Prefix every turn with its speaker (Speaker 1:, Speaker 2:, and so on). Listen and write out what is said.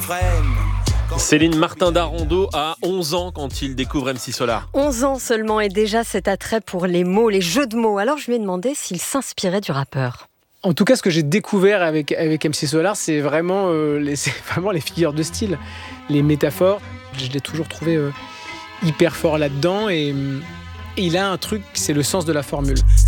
Speaker 1: Céline Martin-Darondeau a 11 ans quand il découvre MC Solar.
Speaker 2: 11 ans seulement et déjà cet attrait pour les mots, les jeux de mots. Alors je lui ai demandé s'il s'inspirait du rappeur.
Speaker 3: En tout cas, ce que j'ai découvert avec MC Solar, c'est vraiment les figures de style, les métaphores. Je l'ai toujours trouvé hyper fort là-dedans et il a un truc, c'est le sens de la formule.